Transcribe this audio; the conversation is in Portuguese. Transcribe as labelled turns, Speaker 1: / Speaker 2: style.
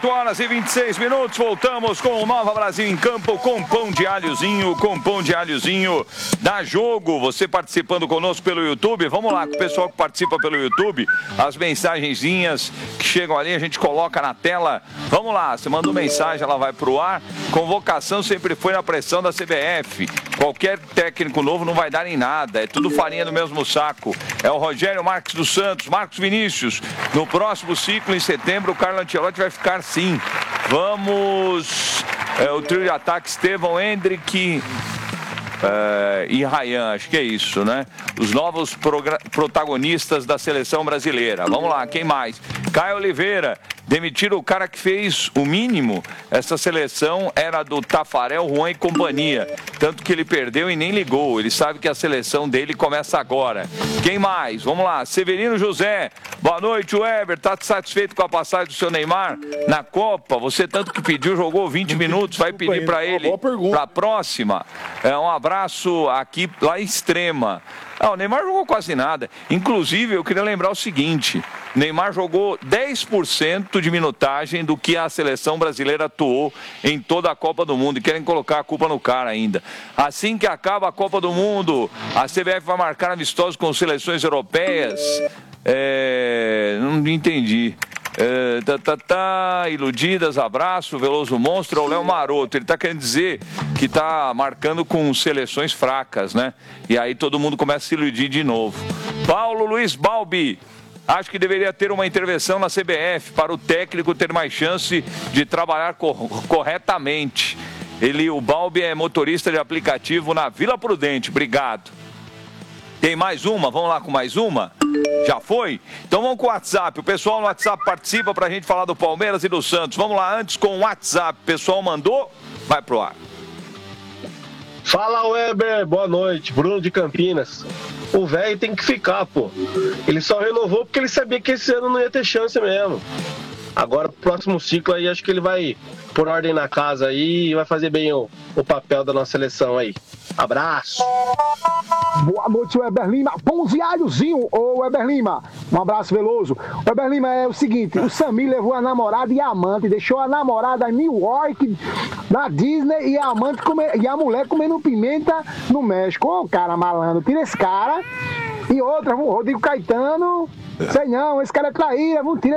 Speaker 1: 18 horas e 26 minutos, voltamos com o Nova Brasil em Campo, com pão de alhozinho, dá jogo, você participando conosco pelo YouTube, vamos lá, com o pessoal que participa pelo YouTube, as mensagenzinhas que chegam ali, a gente coloca na tela, vamos lá, você mandou mensagem, ela vai pro ar, convocação sempre foi na pressão da CBF, qualquer técnico novo não vai dar em nada, é tudo farinha do mesmo saco, é o Rogério Marques dos Santos, Marcos Vinícius, no próximo ciclo, em setembro, o Carlo Ancelotti vai ficar sim. Vamos. O trio de ataque: Estevão, Hendrick e Ryan. Acho que é isso, né? Os novos protagonistas da seleção brasileira. Vamos lá, quem mais? Caio Oliveira. Demitiram o cara que fez o mínimo. Essa seleção era do Tafarel, Juan e companhia. Tanto que ele perdeu e nem ligou. Ele sabe que a seleção dele começa agora. Quem mais? Vamos lá. Severino José. Boa noite, Weber. Tá satisfeito com a passagem do seu Neymar na Copa? Você tanto que pediu, jogou 20 minutos. Vai pedir para ele para a próxima? Um abraço aqui lá em Extrema. O Neymar jogou quase nada. Inclusive, eu queria lembrar o seguinte. Neymar jogou 10% de minutagem do que a seleção brasileira atuou em toda a Copa do Mundo. E querem colocar a culpa no cara ainda. Assim que acaba a Copa do Mundo, a CBF vai marcar amistosos com seleções europeias. Não entendi. Iludidas, abraço, Veloso Monstro, o Léo Maroto. Ele tá querendo dizer que tá marcando com seleções fracas, né? E aí todo mundo começa a se iludir de novo. Paulo Luiz Balbi. Acho que deveria ter uma intervenção na CBF para o técnico ter mais chance de trabalhar corretamente. O Balbi é motorista de aplicativo na Vila Prudente. Obrigado. Tem mais uma? Vamos lá com mais uma? Já foi? Então vamos com o WhatsApp. O pessoal no WhatsApp participa pra gente falar do Palmeiras e do Santos. Vamos lá, antes com o WhatsApp. O pessoal mandou, vai pro ar.
Speaker 2: Fala, Weber. Boa noite. Bruno de Campinas. O velho tem que ficar, pô. Ele só renovou porque ele sabia que esse ano não ia ter chance mesmo. Agora, pro próximo ciclo aí, acho que ele vai pôr ordem na casa aí e vai fazer bem o papel da nossa seleção aí. Abraço.
Speaker 3: Boa noite, Weber Lima. Pão de alhozinho, ô Weber Lima. Um abraço, Veloso. Weber Lima, é o seguinte, o Samir levou a namorada e a amante, deixou a namorada em New York, na Disney, e a amante e a mulher comendo pimenta no México. Ô, cara malandro, tira esse cara. E outra, o Rodrigo Caetano, sei não, esse cara é traíra, vamos tirar.